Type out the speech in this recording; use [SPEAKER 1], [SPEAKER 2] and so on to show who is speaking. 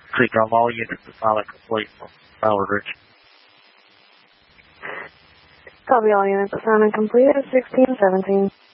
[SPEAKER 1] Seagull, all units assignment complete from Ballard Ridge.
[SPEAKER 2] Copy all units, assignment completed at 1617.